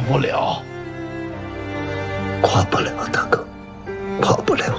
不了， 垮不了，大哥，垮不了。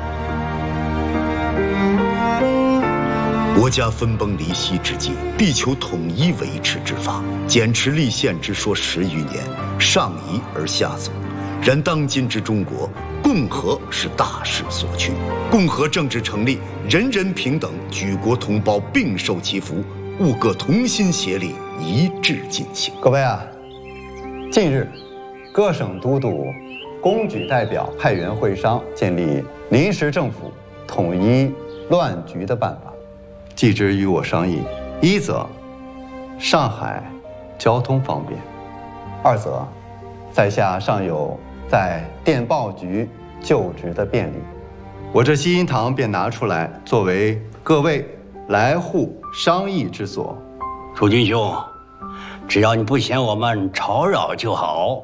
国家分崩离析之际，必求统一维持之法，坚持立宪之说10余年，上移而下走。然当今之中国，共和是大势所趋，共和政治成立，人人平等，举国同胞并受其福，务各同心协力，一致进行。 各位啊，近日，各省都督公举代表派员会商，建立临时政府，统一乱局的办法。继之与我商议：一则上海交通方便；二则在下尚有在电报局就职的便利。我这西音堂便拿出来作为各位来沪商议之所。 楚军兄，只要你不嫌我们吵扰就好。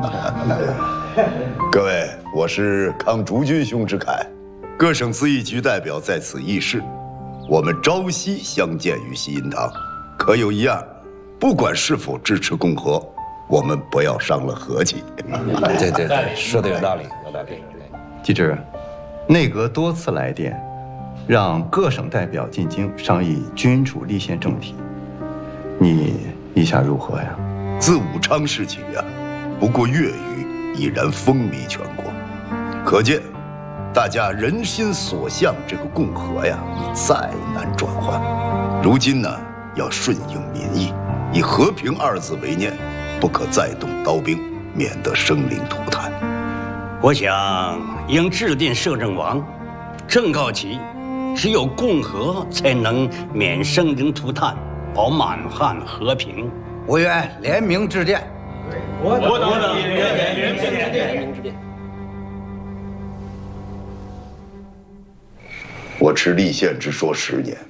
各位，我是抗竹军兄之凯，各省咨议局代表在此议事。我们朝夕相见于西音堂，可有一样，不管是否支持共和，我们不要伤了和气。 对，说的有道理，有道理。 继之，内阁多次来电，让各省代表进京商议君主立宪政题。你意下如何呀？ 自武昌事起呀，不过月余，已然风靡全国，可见大家人心所向，这个共和呀，已再难转换。如今呢，要顺应民意，以和平2字为念，不可再动刀兵，免得生灵涂炭。 我想应制定摄政王，正告其，只有共和才能免生灵涂炭，保满汉和平。 我愿联名致电。 我等联名致电。 我持立宪之说10年，